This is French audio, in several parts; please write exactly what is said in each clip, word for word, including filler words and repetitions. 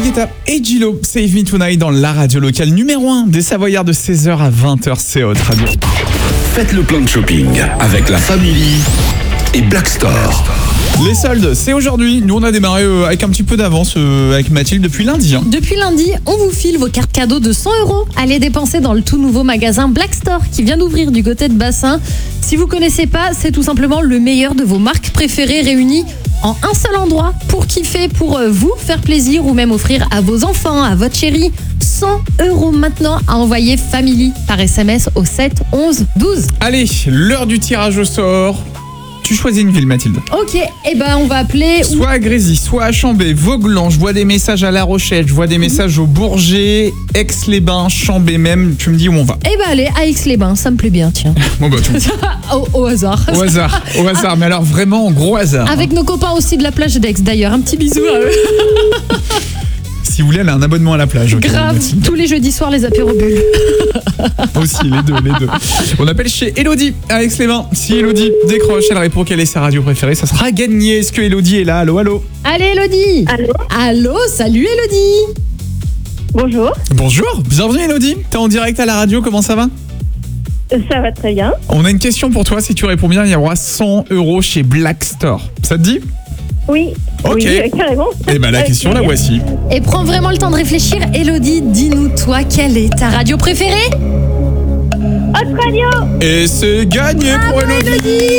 Guetta et Gillo, Save Me Tonight dans la radio locale numéro un des Savoyards de seize heures à vingt heures, c'est Hot Radio. Faites le plein de shopping avec la Family et Black Store. Les soldes, c'est aujourd'hui. Nous, on a démarré euh, avec un petit peu d'avance euh, avec Mathilde depuis lundi. Hein. Depuis lundi, on vous file vos cartes cadeaux de cent euros. Allez dépenser dans le tout nouveau magasin Black Store qui vient d'ouvrir du côté de Bassin. Si vous connaissez pas, c'est tout simplement le meilleur de vos marques préférées réunies en un seul endroit pour kiffer, pour euh, vous faire plaisir ou même offrir à vos enfants, à votre chérie. cent euros maintenant à envoyer Family par S M S au sept onze douze. Allez, l'heure du tirage au sort. Tu choisis une ville, Mathilde. Ok, et eh ben on va appeler... Soit à Grésy, soit à Chambé, Vaugelan. Je vois des messages à La Rochelle, je vois des messages au Bourget, Aix-les-Bains, Chambé même. Tu me dis où on va. Eh ben allez, à Aix-les-Bains, ça me plaît bien, tiens. Bon bah tout. au, au hasard. Au hasard, au hasard, mais alors vraiment en gros hasard. Avec nos copains aussi de la plage d'Aix d'ailleurs, un petit bisou à eux. Si vous voulez, elle a un abonnement à la plage. Okay, grave, tous les jeudis soirs, les apérobules. Aussi, les deux, les deux. On appelle chez Elodie à Aix-les-Bains. Si Elodie décroche, elle répond quelle est sa radio préférée, ça sera gagné. Est-ce que Elodie est là? Allô, allô? Allez, Elodie. Allô? Allô, salut Elodie. Bonjour. Bonjour, bienvenue Elodie. T'es en direct à la radio, comment ça va? Ça va très bien. On a une question pour toi, si tu réponds bien, il y aura cent euros chez Black Store. Ça te dit? Oui, ok. Oui, carrément. Et ben la Ok. question, la voici. Et prends vraiment le temps de réfléchir. Elodie, dis-nous, toi, quelle est ta radio préférée? Hot Radio. Et c'est gagné pour Elodie.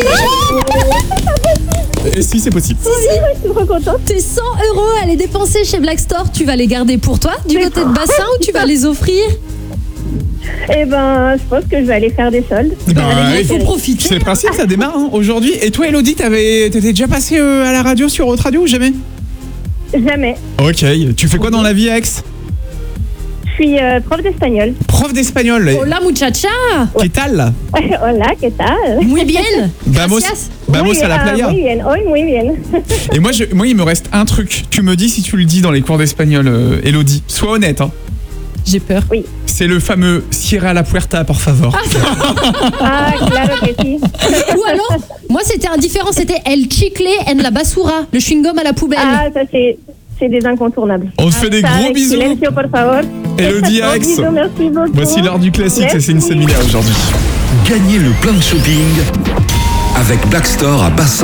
Et si c'est possible. Je suis trop contente. Tes cent euros à les dépenser chez Black Store, tu vas les garder pour toi, du côté de Bassin, ou tu vas les offrir? Eh ben, je pense que je vais aller faire des soldes. Bah, Allez, il faut oui. profiter. C'est le principe, ça démarre hein, aujourd'hui. Et toi Elodie, t'avais, t'étais déjà passée euh, à la radio sur Hot Radio ou jamais? Jamais. Ok, tu fais quoi dans la vie Aix? Je suis euh, prof d'espagnol. Prof d'espagnol. Hola muchacha. ¿Qué tal? Hola, ¿qué tal? Muy bien. Vamos, Gracias. vamos Muy a la bien, playa. Muy bien, hoy muy bien. Et moi, je, moi, il me reste un truc. Tu me dis si tu le dis dans les cours d'espagnol, euh, Elodie. Sois honnête. Hein. J'ai peur. Oui. C'est le fameux Cierra la puerta, por favor. Ah, claro que si. Ou alors, moi c'était indifférent, c'était El Chicle en la basura, le chewing-gum à la poubelle. Ah, ça c'est, c'est des incontournables. On te fait des Ça, gros avec bisous. Silencio, por favor. Elodie à Aix. Bisous, merci beaucoup. Voici l'heure du classique, c'est une Merci. séminaire aujourd'hui. Gagnez le plein de shopping avec Black Store à Bassin.